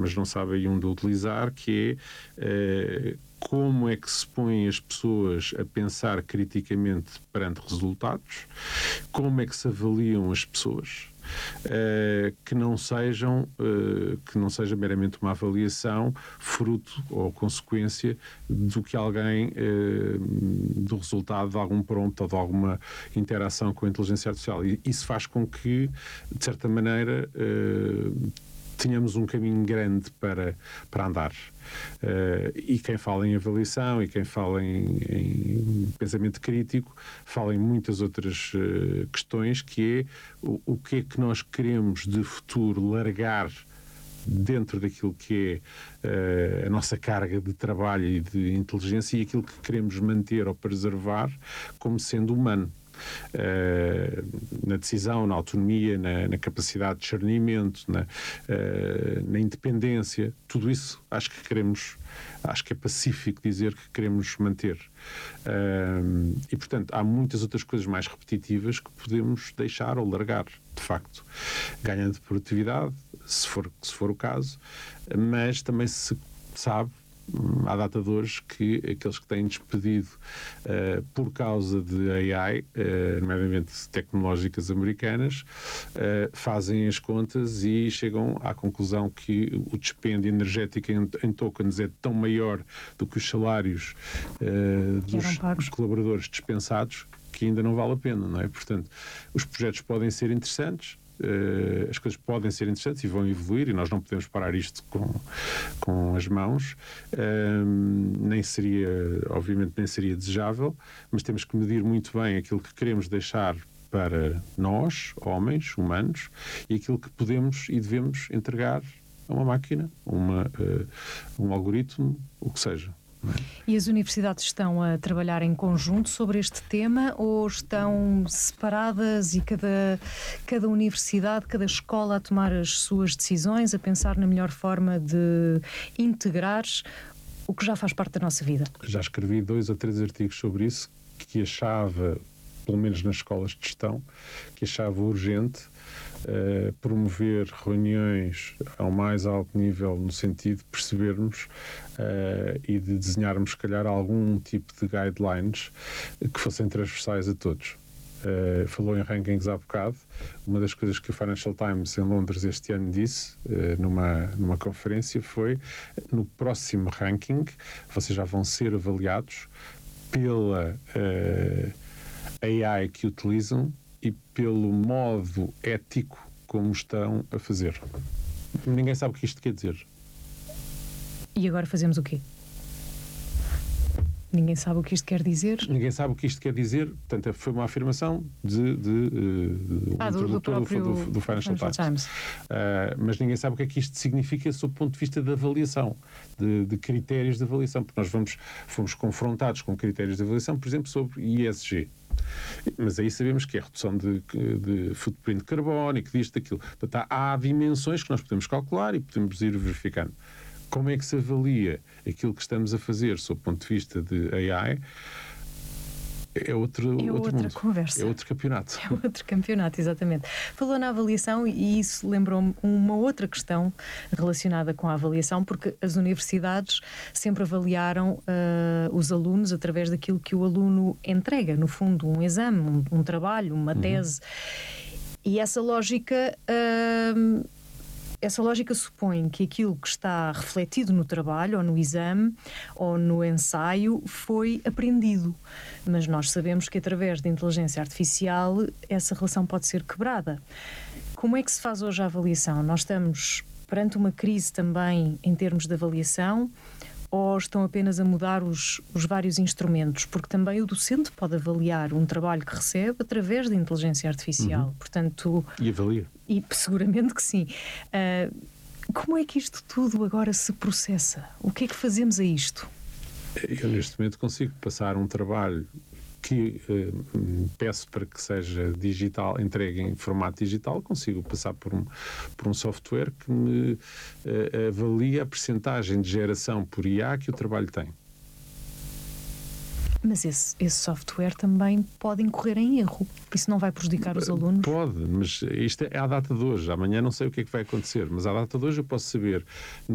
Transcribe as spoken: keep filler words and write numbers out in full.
mas não sabem onde utilizar, que é uh, como é que se põem as pessoas a pensar criticamente perante resultados, como é que se avaliam as pessoas, uh, que não sejam, uh, que não seja meramente uma avaliação fruto ou consequência do que alguém, uh, do resultado de algum prompt ou de alguma interação com a inteligência artificial. E isso faz com que, de certa maneira, uh, tínhamos um caminho grande para, para andar. Uh, e quem fala em avaliação e quem fala em, em pensamento crítico fala em muitas outras uh, questões, que é o, o que é que nós queremos de futuro largar dentro daquilo que é uh, a nossa carga de trabalho e de inteligência, e aquilo que queremos manter ou preservar como sendo humano. Uh, na decisão, na autonomia, na, na capacidade de discernimento, na, uh, na independência, tudo isso acho que queremos, acho que é pacífico dizer que queremos manter. Uh, e, portanto, há muitas outras coisas mais repetitivas que podemos deixar ou largar, de facto, ganhando produtividade, se for, se for o caso, mas também se sabe, à data de hoje, que aqueles que têm despedido uh, por causa de A I, uh, nomeadamente tecnológicas americanas, uh, fazem as contas e chegam à conclusão que o dispêndio energético em, em tokens é tão maior do que os salários uh, dos colaboradores dispensados, que ainda não vale a pena, não é? Portanto, os projetos podem ser interessantes, Uh, as coisas podem ser interessantes e vão evoluir, e nós não podemos parar isto com, com as mãos, uh, nem seria, obviamente nem seria desejável, mas temos que medir muito bem aquilo que queremos deixar para nós, homens, humanos, e aquilo que podemos e devemos entregar a uma máquina, uma, uh, um algoritmo, o que seja. E as universidades estão a trabalhar em conjunto sobre este tema, ou estão separadas e cada, cada universidade, cada escola a tomar as suas decisões, a pensar na melhor forma de integrar o que já faz parte da nossa vida? Já escrevi dois ou três artigos sobre isso, que achava, pelo menos nas escolas de gestão, que achava urgente Uh, promover reuniões ao mais alto nível, no sentido de percebermos uh, e de desenharmos, se calhar, algum tipo de guidelines que fossem transversais a todos. Uh, falou em rankings há bocado. Uma das coisas que o Financial Times em Londres este ano disse, uh, numa, numa conferência, foi: no próximo ranking vocês já vão ser avaliados pela uh, A I que utilizam e pelo modo ético como estão a fazer. Ninguém sabe o que isto quer dizer. E agora fazemos o quê? Ninguém sabe o que isto quer dizer? Ninguém sabe o que isto quer dizer. Portanto, foi uma afirmação de, de, de, ah, do, do próprio do, do, do Financial, Financial Times. Times. Uh, mas ninguém sabe o que é que isto significa sob o ponto de vista de avaliação, de, de critérios de avaliação, porque nós vamos, fomos confrontados com critérios de avaliação, por exemplo, sobre I S G. Mas aí sabemos que é redução de, de footprint carbónico, disto, daquilo. Portanto, há, há dimensões que nós podemos calcular e podemos ir verificando. Como é que se avalia aquilo que estamos a fazer sob o ponto de vista de A I? É, outro, é outro outra mundo. conversa. É outro campeonato. É outro campeonato, exatamente. Falou na avaliação e isso lembrou-me uma outra questão relacionada com a avaliação, porque as universidades sempre avaliaram uh, os alunos através daquilo que o aluno entrega, no fundo, um exame, um, um trabalho, uma tese. Uhum. E essa lógica... Uh, Essa lógica supõe que aquilo que está refletido no trabalho, ou no exame, ou no ensaio, foi aprendido. Mas nós sabemos que através da inteligência artificial essa relação pode ser quebrada. Como é que se faz hoje a avaliação? Nós estamos perante uma crise também em termos de avaliação, ou estão apenas a mudar os, os vários instrumentos? Porque também o docente pode avaliar um trabalho que recebe através da inteligência artificial. Uhum. Portanto, e avalia. E seguramente que sim. Uh, como é que isto tudo agora se processa? O que é que fazemos a isto? Eu neste momento consigo passar um trabalho que uh, peço para que seja digital, entregue em formato digital, consigo passar por um, por um software que me uh, avalia a percentagem de geração por I A que o trabalho tem. Mas esse, esse software também pode incorrer em erro. Isso não vai prejudicar os alunos? Pode, mas isto é à data de hoje. Amanhã não sei o que é que vai acontecer, mas à data de hoje eu posso saber